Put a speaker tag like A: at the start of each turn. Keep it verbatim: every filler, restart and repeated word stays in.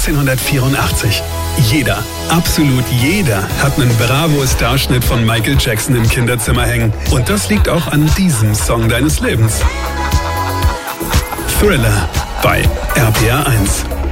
A: neunzehnhundertvierundachtzig. Jeder, absolut jeder, hat einen Bravo-Starschnitt von Michael Jackson im Kinderzimmer hängen. Und das liegt auch an diesem Song deines Lebens. Thriller bei R P R eins.